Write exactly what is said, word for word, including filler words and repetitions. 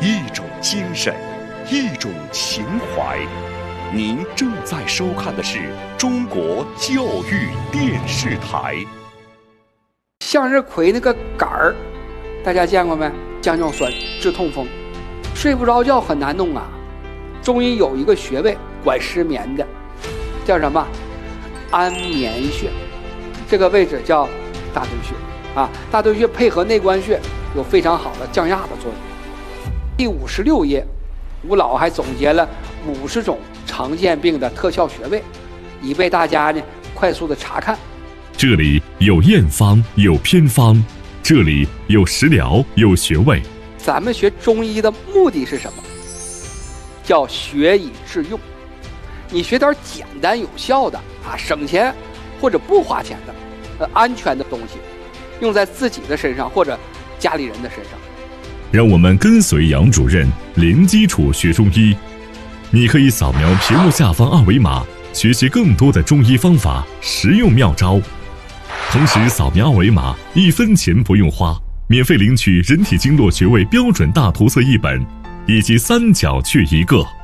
一种精神，一种情怀。您正在收看的是中国教育电视台。 向日葵那个杆儿，大家见过没？姜尿酸治痛风，睡不着觉很难弄啊。中医有一个穴位管失眠的，叫什么？安眠穴。这个位置叫大椎穴啊，大椎穴配合内关穴有非常好的降压的作用。第五十六页，吴老还总结了五十种常见病的特效穴位，以备大家呢快速的查看。 这里有验方，有偏方，这里有食疗，有穴位。 咱们学中医的目的是什么？叫学以致用。你学点简单有效的啊，省钱或者不花钱的，呃，安全的东西，用在自己的身上或者家里人的身上。 让我们跟随杨主任零基础学中医。你可以扫描屏幕下方二维码，学习更多的中医方法、实用妙招。同时扫描二维码，一分钱不用花，免费领取人体经络穴位标准大图册一本，以及三角穴一个。